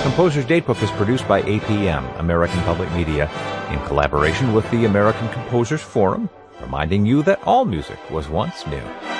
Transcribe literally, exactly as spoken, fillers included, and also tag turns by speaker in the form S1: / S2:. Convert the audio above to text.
S1: Composer's Datebook is produced by A P M, American Public Media, in collaboration with the American Composers Forum, reminding you that all music was once new.